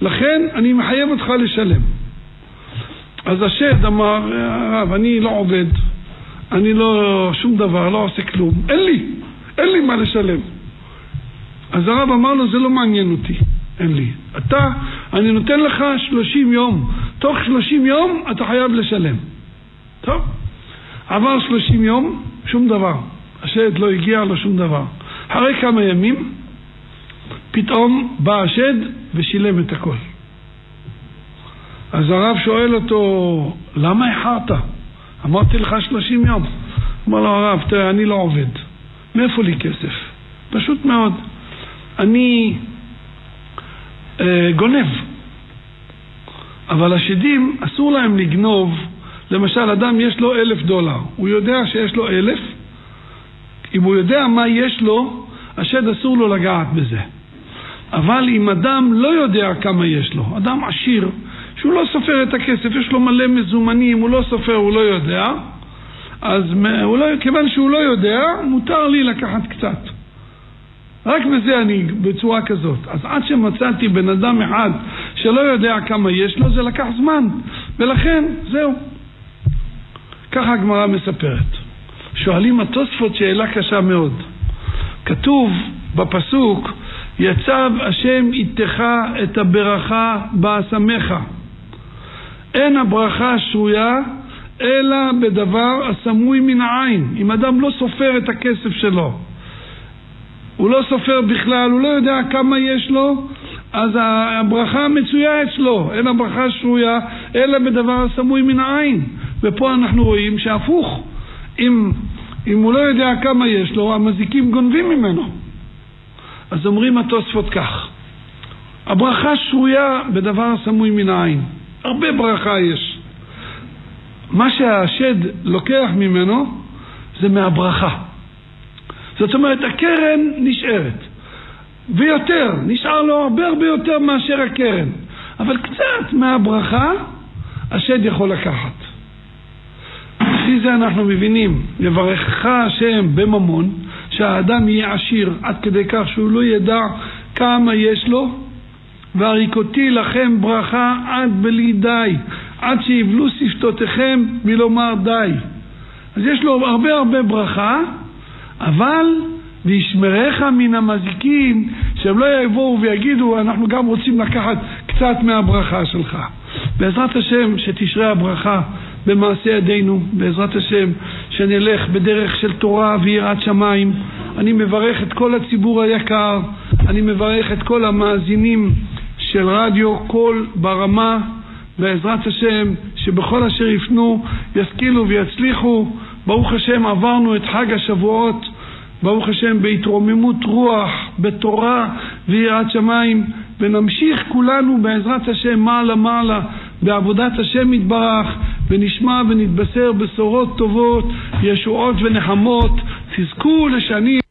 לכן אני מחייב אותך לשלם. אז השד אמר, הרב, אני לא עובד, אני לא שום דבר, לא עושה כלום, אין לי מה לשלם. אז הרב אמר לו, זה לא מעניין אותי, אין לי. אני נותן לך 30 יום, תוך 30 יום אתה חייב לשלם. טוב, עבר 30 יום, שום דבר. השד לא הגיע לו שום דבר. אחרי כמה ימים, פתאום בא השד ושילם את הכל. אז הרב שואל אותו, למה איחרת? אמרתי לך 30 יום. אמר לו, הרב, תראה, אני לא עובד. מאיפה לי כסף? פשוט מאוד. אני גונב. אבל השדים אסור להם לגנוב. למשל, אדם יש לו $1,000. הוא יודע שיש לו 1,000. אם הוא יודע מה יש לו, השד אסור לו לגעת בזה. אבל אם אדם לא יודע כמה יש לו, אדם עשיר, שהוא לא סופר את הכסף, יש לו מלא מזומנים, הוא לא סופר, הוא לא יודע, אז כיוון שהוא לא יודע, מותר לי לקחת קצת. רק בזה אני, בצורה כזאת. אז עד שמצאתי בן אדם אחד שלא יודע כמה יש לו, זה לקח זמן. ולכן, זהו. ככה הגמרא מספרת. שואלים התוספות שאלה קשה מאוד. כתוב בפסוק, יצב השם איתך את הברכה באשמך. אין הברכה שרויה אלא בדבר הסמוי מן העין. אם אדם לא סופר את הכסף שלו, הוא לא סופר בכלל, הוא לא יודע כמה יש לו, אז הברכה מצויה אצלו. אין הברכה שרויה אלא בדבר הסמוי מן העין. ופה אנחנו רואים שהפוך, אם הוא לא יודע כמה יש לו, המזיקים גונבים ממנו. אז אומרים התוספות כך, הברכה שרויה בדבר סמוי מן העין. הרבה ברכה יש. מה שהשד לוקח ממנו זה מהברכה. זאת אומרת, הקרן נשארת. ויותר, נשאר לו הרבה יותר מאשר הקרן. אבל קצת מהברכה השד יכול לקחת. לפי זה אנחנו מבינים, יברכך השם בממון, שהאדם יהיה עשיר עד כדי כך שהוא לא ידע כמה יש לו, והריקותי לכם ברכה עד בלי די, עד שיבלו שפתותיכם מלומר די. אז יש לו הרבה ברכה, אבל וישמרך מן המזיקים, שהם לא יבואו ויגידו, אנחנו גם רוצים לקחת קצת מהברכה שלך. בעזרת השם שתשרה הברכה במעשה ידינו, בעזרת השם שנלך בדרך של תורה ויראת שמיים. אני מברך את כל הציבור היקר, אני מברך את כל המאזינים של רדיו קול ברמה, בעזרת השם שבכל אשר יפנו ישכילו ויצליחו. ברוך השם עברנו את חג השבועות, ברוך השם בהתרוממות רוח, בתורה ויראת שמיים, ונמשיך כולנו בעזרת השם מעלה בעבודת השם יתברך, ונשמע ונתבשר בשורות טובות, ישועות ונחמות. תזכו לשנים